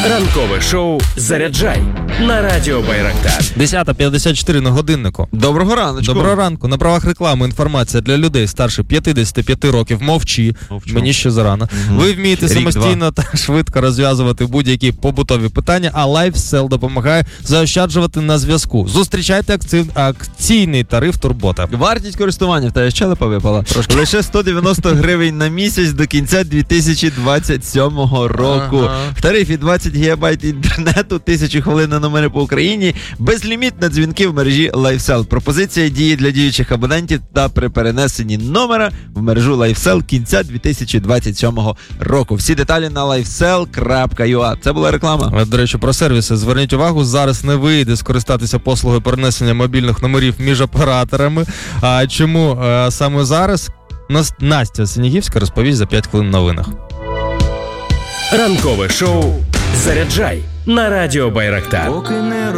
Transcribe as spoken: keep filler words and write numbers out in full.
Ранкове шоу «Заряджай» на радіо Байрактар. десята п'ятдесят чотири на годиннику. Доброго раночку. Доброго ранку. На правах реклами інформація для людей старше п'ятдесят п'ять років. Мовчи. Мовчу. Мені ще зарано. Угу. Ви вмієте Рік, самостійно два. та швидко розв'язувати будь-які побутові питання, а LifeSell допомагає заощаджувати на зв'язку. Зустрічайте акци... акційний тариф Турбота. Вартість користування в тебе щелепа випала. Трошки. Лише сто дев'яносто гривень на місяць до кінця дві тисячі двадцять сьомого року. Ага. В тарифі двадцять гігабайт інтернету, тисячу хвилин на номери по Україні, безліміт на дзвінки в мережі LifeSell. Пропозиція діє для діючих абонентів та при перенесенні номера в мережу LifeSell кінця дві тисячі двадцять сьомого року. Всі деталі на лайфсел крапка ю а. Це була реклама. До речі, про сервіси. Зверніть увагу, зараз не вийде скористатися послугою перенесення мобільних номерів між операторами. А чому а, саме зараз? Нас- Настя Синігівська розповість за п'ять хвилин в новинах. Ранкове шоу «Заряджай» на радіо Байрактар.